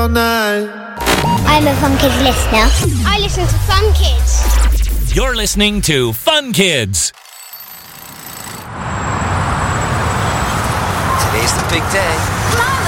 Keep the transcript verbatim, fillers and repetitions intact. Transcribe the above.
all night. I'm a Fun Kids listener. I listen to Fun Kids. You're listening to Fun Kids. Today's the big day. Come on!